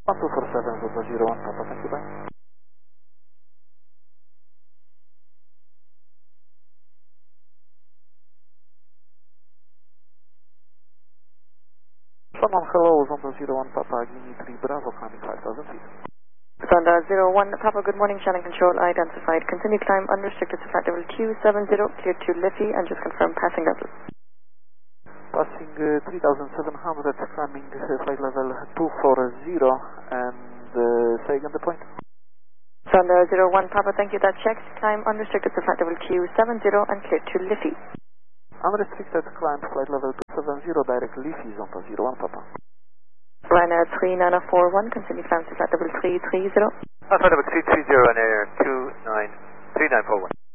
1247 Papa, thank you, bye. Someone hello, Zonda 01 Papa, Guinea 3 Bravo, climbing 5,000 feet. Zonda 01 Papa, good morning, channel control identified. Continue climb unrestricted to flight level Q70, clear to Liffey, and just confirm passing level. Passing 3,700, climbing flight level 240, and say again the point. Zonda 01 Papa, thank you, that checks. Climb unrestricted to flight level Q70 and clear to Liffey. Unrestricted climb flight level 270, direct Liffey, Zonda 01 Papa. Ryanair 39041, continue climb to flight level 330. Flight level 330 on air 3941.